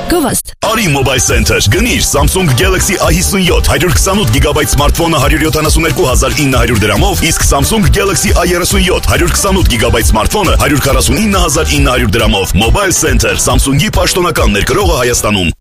Գովաստ։ Արի Mobile Center, գնիր Samsung Galaxy A57 128 GB սմարթֆոնը 172,900 դրամով, իսկ Samsung Galaxy A37 128 GB սմարթֆոնը 149,900 դրամով։ Mobile Center, Samsung-ի պաշտոնական ներկրողը Հայաստանում։